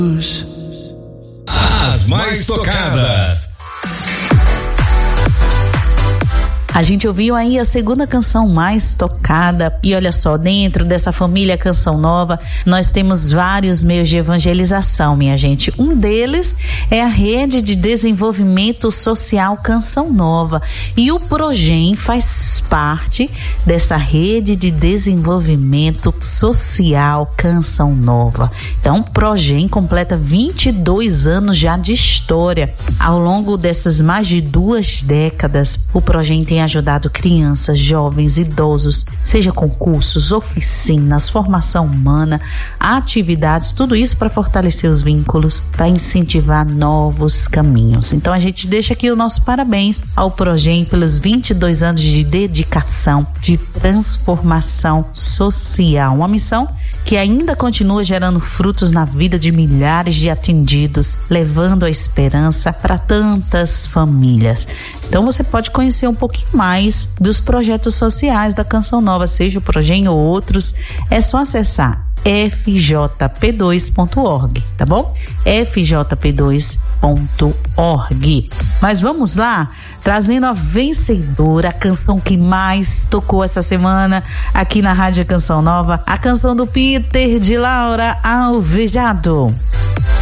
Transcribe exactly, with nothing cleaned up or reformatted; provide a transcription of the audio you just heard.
As mais tocadas. A gente ouviu aí a segunda canção mais tocada e olha só, dentro dessa família Canção Nova, nós temos vários meios de evangelização, minha gente. Um deles é a Rede de Desenvolvimento Social Canção Nova e o Progem faz parte dessa Rede de Desenvolvimento Social Canção Nova. Então, o Progem completa vinte e dois anos já de história. Ao longo dessas mais de duas décadas, o Progem tem ajudado crianças, jovens, idosos, seja com cursos, oficinas, formação humana, atividades, tudo isso para fortalecer os vínculos, para incentivar novos caminhos. Então a gente deixa aqui o nosso parabéns ao Progem pelos vinte e dois anos de dedicação, de transformação social, uma missão que ainda continua gerando frutos na vida de milhares de atendidos, levando a esperança para tantas famílias. Então você pode conhecer um pouquinho mais dos projetos sociais da Canção Nova, seja o Progem ou outros, é só acessar f j p dois ponto org, tá bom? f j p dois ponto org. Mas vamos lá, trazendo a vencedora, a canção que mais tocou essa semana aqui na Rádio Canção Nova, a canção do Peter de Laura Alvejado.